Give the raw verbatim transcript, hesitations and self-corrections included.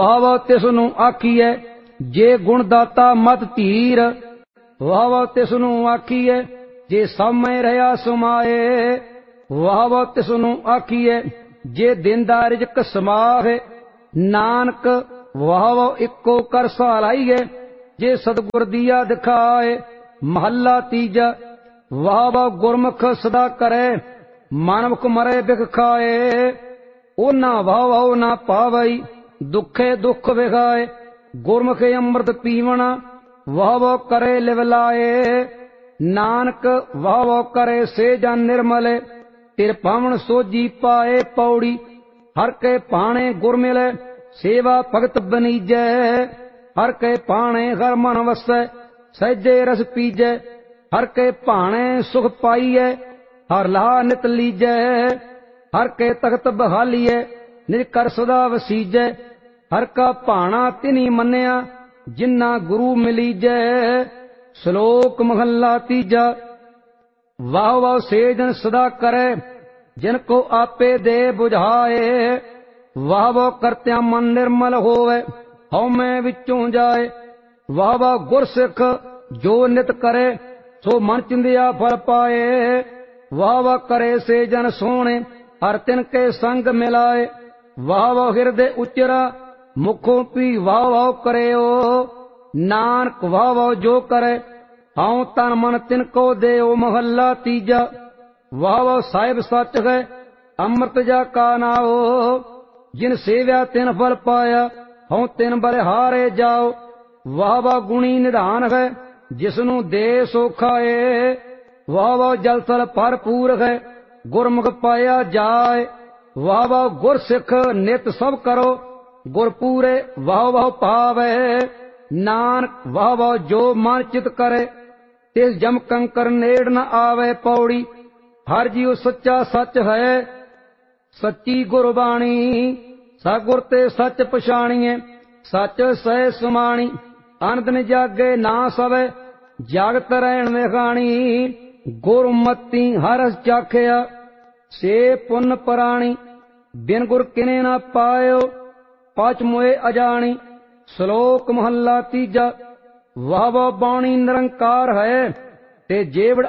ਵਾਹ ਤਿਸ ਨੂੰ ਆਖੀਐ ਜੇ ਗੁਣ ਦਾਤਾ ਮਤ ਧੀਰ। ਵਾਹ ਤਿਸ ਨੂੰ ਆਖੀਐ ਜੇ ਸਾਮੈ ਰਹਾ ਸਮਾਏ। ਵਾਹ ਤਿਸ ਨੂੰ ਆਖੀਐ ਜੇ ਦਿੰਦਾ ਰਿਜ਼ਕ ਸਮਾਹੇ। ਨਾਨਕ ਵਾਹ ਇੱਕੋ ਕਰ ਸਹਾਲਾਈਐ ਜੇ ਸਤਿਗੁਰ ਦੀਆ ਦਿਖਾਏ। ਮਹੱਲਾ ਤੀਜਾ। ਵਾਹ ਗੁਰਮੁਖ ਸਦਾ ਕਰੈ ਮਨਮੁਖ ਮਰੇ ਬਿਖ ਖਾਏ। ਉਹਨਾਂ ਵਾਹ ਵਾਹ ਨਾ ਪਾਵਈ ਦੁਖੇ ਦੁਖ ਵਿਖਾਏ। ਗੁਰਮੁਖ ਅੰਮ੍ਰਿਤ ਪੀਵਣਾ ਵਾਹ ਵਾਹ ਕਰੇ ਲਿਵ ਲਾਏ। ਨਾਨਕ ਵਾਹ ਵਾਹ ਕਰੇ ਸੇ ਜਨ ਨਿਰਮਲੇ ਤਿਰ ਪਾਵਨ ਸੋਜੀ ਪਾਏ। ਪੌੜੀ ਹਰ ਕੇ ਪਾਣੇ ਗੁਰ ਮਿਲੇ ਸੇਵਾ ਭਗਤ ਬਨੀਜੈ। ਹਰ ਕੇ ਪਾਣੇ ਹਰ ਮਨ ਵਸੈ ਸਹਿਜੇ ਰਸ ਪੀਜੈ। ਹਰ ਕੇ ਭਾਣੇ ਸੁਖ ਪਾਈਐ ਹਰ ਲਾ ਨਿਤ ਲੀਜੈ। ਹਰ ਕੇ ਤਖਤ ਬਹਾਲੀਐ ਨਿਜ ਕਰ ਸਦਾ ਵਸੀਜੈ। ਹਰ ਕਾ ਭਾਣਾ ਤਿਨੀ ਮੰਨਿਆ ਜਿਨਾ ਗੁਰੂ ਮਿਲੀਜੈ। ਸ਼ਲੋਕ ਮਹੱਲਾ ਤੀਜਾ। ਵਾਹ ਵਾਹ ਸੇ ਜਨ ਸਦਾ ਕਰੈ ਜਿਨ ਕੋ ਆਪੇ ਦੇ ਬੁਝਾਏ। ਵਾਹ ਵਾਹ ਕਰਤਿਆਂ ਮਨ ਨਿਰਮਲ ਹੋਵੇ ਹਉਮੈ ਵਿੱਚੋਂ ਜਾਏ। ਵਾਹ ਵਾਹ ਗੁਰਸਿੱਖ ਜੋ ਨਿਤ ਕਰੇ ਸੋ ਮਨ ਚਿੰਦਿਆ ਫਲ ਪਾਏ। ਵਾਹ ਵਾਹ ਕਰੇ ਸੇ ਜਨ ਸੋਹਣੇ ਹਰ ਤਿਨ ਕੇ ਸੰਗ ਮਿਲਾਏ। ਵਾਹ ਵਾਹ ਹਿਰਦੇ ਉਚਰਾ ਮੁਖੋਂ ਪੀ ਵਾਹ ਵਾਹ ਕਰਿਓ। ਨਾਨਕ ਵਾਹ ਵਾਹ ਜੋ ਕਰੇ ਹਉ ਤਨ ਮਨ ਤਿਨ ਕੋ ਦੇਓ। ਮਹੱਲਾ ਤੀਜਾ। ਵਾਹ ਵਾਹ ਸਾਹਿਬ ਸੱਚ ਹੈ ਅੰਮ੍ਰਿਤ ਜਾ ਕਾ ਨਾਉ। ਜਿਨ ਸੇਵਿਆ ਤਿਨ ਫਲ ਪਾਇਆ ਹਉ ਤਿਨ ਬਲਿਹਾਰੇ ਜਾਓ। ਵਾਹ ਵਾਹ ਗੁਣੀ ਨਿਧਾਨ ਹੈ ਜਿਸਨੂੰ ਦੇ ਸੋ ਖਾਏ। ਵਾਹ ਵਾਹ ਜਲ ਥਲ ਭਰਪੂਰ ਹੈ ਗੁਰਮੁਖ ਪਾਇਆ ਜਾਏ। ਵਾਹ ਵਾਹ ਗੁਰ ਸਿੱਖ ਨਿਤ ਸਭ ਕਰੋ ਗੁਰ ਪੂਰੇ ਵਾਹ ਵਾਹ ਪਾਵੇ। ਨਾਨਕ ਵਾਹ ਵਾਹ ਜੋ ਮਨ ਚਿਤ ਕਰੇ ਤਿਸ ਜਮ ਕੰਕਰ ਨੇੜ ਨ ਆਵੇ। ਪੌੜੀ ਹਰ ਜੀਉ ਸੱਚਾ ਸੱਚ ਹੈ ਸੱਚੀ ਗੁਰਬਾਣੀ। ਸਤਿਗੁਰ ਤੇ ਸੱਚ ਪਛਾਣੀਏ ਸੱਚ ਸਹਿ ਸਮਾਣੀ। ਅਨੰਦ ਜਾਗੇ ਨਾ ਸਵੇ ਜਾਗਤ ਰਹਿਣ ਵਿਖਾਣੀ। ਗੁਰਮਤੀ ਹਰ ਚਾਖਿਆ ਸੇ ਪੁੰਨ ਪਰਾਣੀ। ਬਿਨ ਗੁਰ ਕਿਨੇ ਨਾ ਪਾਇਓ ਪਾਚ ਮੋਏ ਅਜਾਣੀ। ਸ਼ਲੋਕ ਮਹੱਲਾ ਤੀਜਾ। ਵਾਹ ਵਾਹ ਬਾਣੀ ਨਿਰੰਕਾਰ ਹੈ ਤੇ ਜੇਵੜ